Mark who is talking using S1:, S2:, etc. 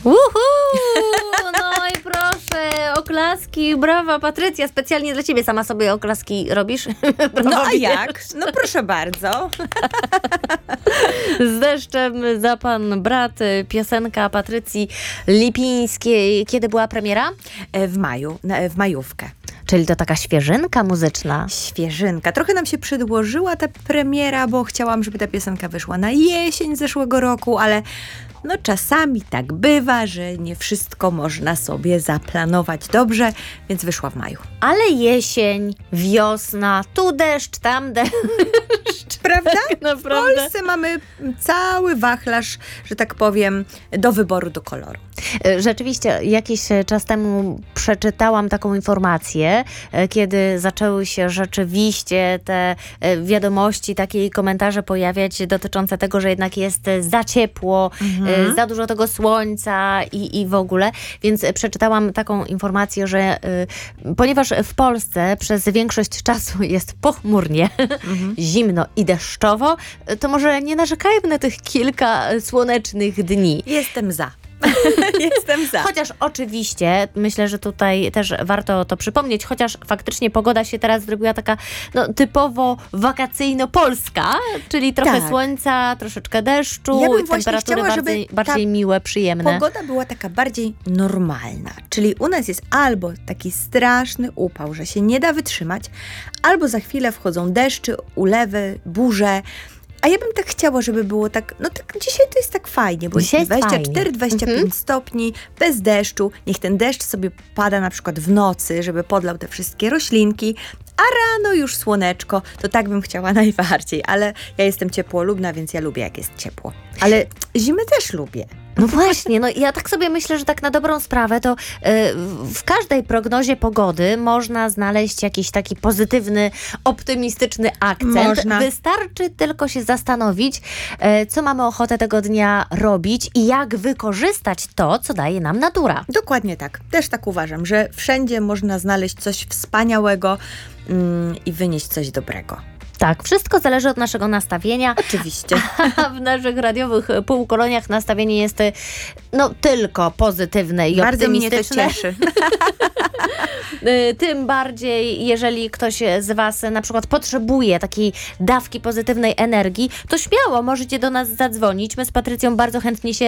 S1: No i proszę, oklaski, brawa Patrycja, specjalnie dla ciebie sama sobie oklaski robisz?
S2: No a jak? No proszę bardzo.
S1: Z deszczem za pan brat, piosenka Patrycji Lipińskiej. Kiedy była premiera?
S2: W maju, w majówkę.
S1: Czyli to taka świeżynka muzyczna.
S2: Świeżynka. Trochę nam się przedłożyła ta premiera, bo chciałam, żeby ta piosenka wyszła na jesień zeszłego roku, ale no czasami tak bywa, że nie wszystko można sobie zaplanować dobrze, więc wyszła w maju.
S1: Ale jesień, wiosna, tu deszcz, tam deszcz.
S2: Prawda?
S1: Tak
S2: W
S1: naprawdę.
S2: Polsce mamy cały wachlarz, że tak powiem, do wyboru, do koloru.
S1: Rzeczywiście, jakiś czas temu przeczytałam taką informację, kiedy zaczęły się rzeczywiście te wiadomości, takie komentarze pojawiać dotyczące tego, że jednak jest za ciepło, za dużo tego słońca i w ogóle. Więc przeczytałam taką informację, że ponieważ w Polsce przez większość czasu jest pochmurnie, zimno i deszczowo, to może nie narzekajmy na tych kilka słonecznych dni.
S2: Jestem za. Jestem za.
S1: Chociaż oczywiście, myślę, że tutaj też warto to przypomnieć, chociaż faktycznie pogoda się teraz zrobiła taka typowo wakacyjno-polska, czyli trochę
S2: Tak.
S1: słońca, troszeczkę deszczu,
S2: Ja bym właśnie
S1: temperatury
S2: chciała, żeby
S1: bardziej
S2: ta
S1: miłe, przyjemne.
S2: Pogoda była taka bardziej normalna, czyli u nas jest albo taki straszny upał, że się nie da wytrzymać, albo za chwilę wchodzą deszcze, ulewy, burze. A ja bym tak chciała, żeby było tak, no tak dzisiaj to jest tak fajnie, bo
S1: Dzisiaj
S2: jest
S1: jest fajnie.
S2: 24-25 stopni, bez deszczu, niech ten deszcz sobie pada na przykład w nocy, żeby podlał te wszystkie roślinki, a rano już słoneczko, to tak bym chciała najbardziej, ale ja jestem ciepłolubna, więc ja lubię jak jest ciepło. Ale zimę też lubię.
S1: No właśnie, no ja tak sobie myślę, że tak na dobrą sprawę to w każdej prognozie pogody można znaleźć jakiś taki pozytywny, optymistyczny akcent.
S2: Można.
S1: Wystarczy tylko się zastanowić, co mamy ochotę tego dnia robić i jak wykorzystać to, co daje nam natura.
S2: Dokładnie tak. Też tak uważam, że wszędzie można znaleźć coś wspaniałego i wynieść coś dobrego.
S1: Tak, wszystko zależy od naszego nastawienia.
S2: Oczywiście.
S1: A w naszych radiowych półkoloniach nastawienie jest tylko pozytywne i
S2: Bardzo mnie to
S1: optymistyczne.
S2: cieszy.
S1: Tym bardziej, jeżeli ktoś z Was na przykład potrzebuje takiej dawki pozytywnej energii, to śmiało możecie do nas zadzwonić. My z Patrycją bardzo chętnie się